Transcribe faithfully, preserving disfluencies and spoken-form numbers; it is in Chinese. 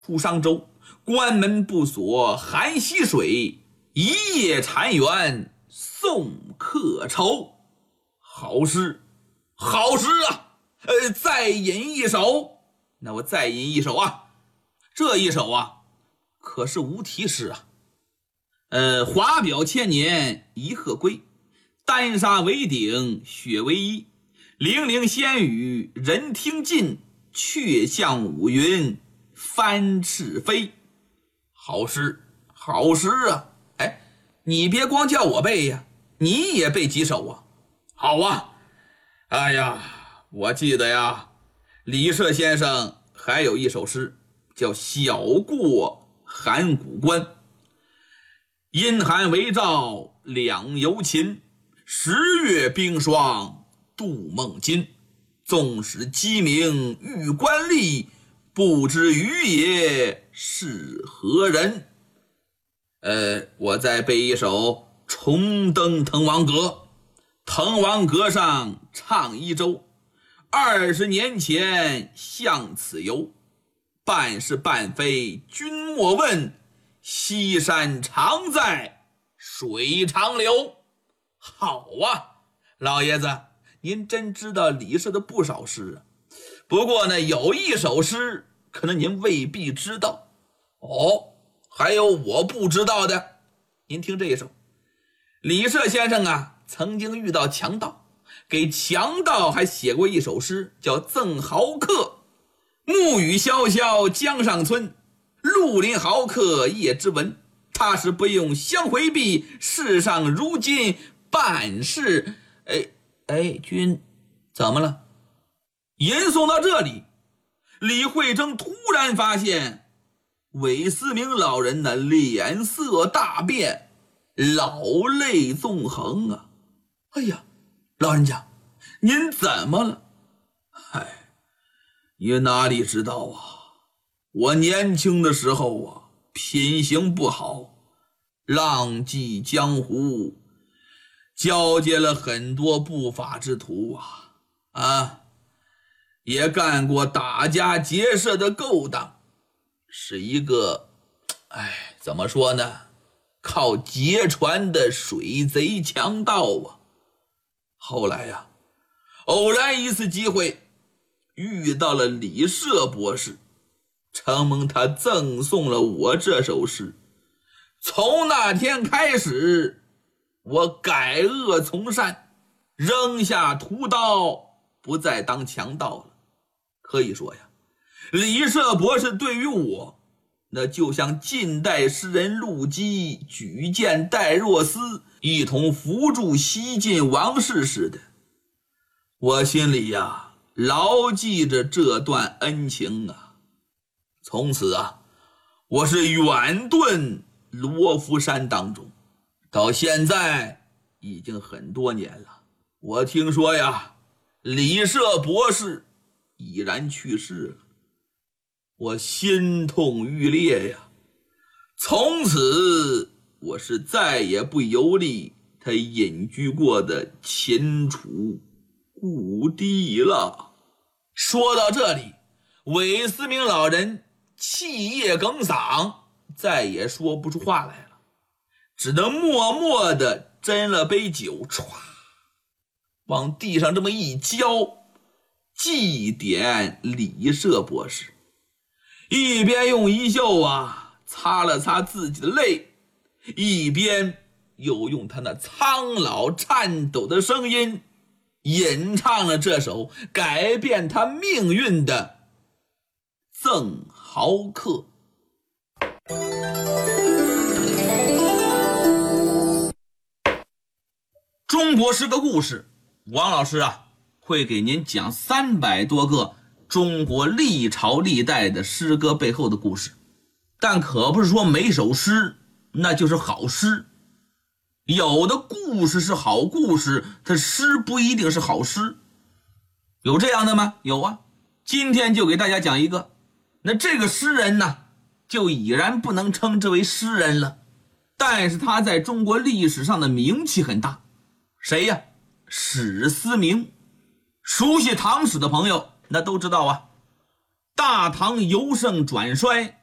出商周，关门不锁寒溪水，一夜禅园送客愁。好诗，好诗啊！呃，再吟一首。那我再吟一首啊，这一首啊，可是无题诗啊。呃，华表千年一鹤归，丹砂为顶雪为衣。零零仙语人听尽，却向五云翻翅飞。好诗，好诗啊！哎，你别光叫我背呀，你也背几首啊？好啊！哎呀，我记得呀，李涉先生还有一首诗叫《小过函谷关》。阴寒为照两游秦，十月冰霜度梦津。纵使鸡鸣玉关立，不知鱼也是何人。呃，我再背一首《重登滕王阁》。滕王阁上唱一州，二十年前向此游。半是半非君莫问，西山常在水长流。好啊，老爷子，您真知道李涉的不少诗啊。不过呢，有一首诗可能您未必知道哦，还有我不知道的。您听这一首，李涉先生啊，曾经遇到强盗，给强盗还写过一首诗，叫《赠豪客》。暮雨潇潇江上村，绿林豪客夜之闻。他是不用相回避，世上如今办事。哎哎，君怎么了？吟诵到这里，李慧珍突然发现韦思明老人的脸色大变，老泪纵横啊！哎呀，老人家，您怎么了？嗨，你哪里知道啊？我年轻的时候啊，品行不好，浪迹江湖，交结了很多不法之徒啊啊！也干过打家劫舍的勾当，是一个，哎，怎么说呢？靠劫船的水贼强盗啊！后来呀、啊，偶然一次机会，遇到了李涉博士，承蒙他赠送了我这首诗。从那天开始，我改恶从善，扔下屠刀，不再当强盗了。可以说呀，李涉博士对于我，那就像近代诗人陆机举荐戴若思，一同扶助西晋王室似的。我心里呀，牢记着这段恩情啊。从此啊，我是远遁罗浮山当中，到现在已经很多年了。我听说呀，李涉博士已然去世了，我心痛欲裂呀。从此我是再也不游历他隐居过的秦楚故地了。说到这里，韦思明老人气噎哽嗓，再也说不出话来了，只能默默地斟了杯酒，唰往地上这么一浇，祭奠李涉博士。一边用衣袖啊擦了擦自己的泪，一边又用他那苍老颤抖的声音吟唱了这首改变他命运的《赠豪客》。中国诗歌故事，王老师啊会给您讲三百多个中国历朝历代的诗歌背后的故事，但可不是说每首诗那就是好诗。有的故事是好故事，它诗不一定是好诗。有这样的吗？有啊。今天就给大家讲一个。那这个诗人呢，就已然不能称之为诗人了，但是他在中国历史上的名气很大。谁呀？史思明。熟悉唐史的朋友那都知道啊，大唐由盛转衰，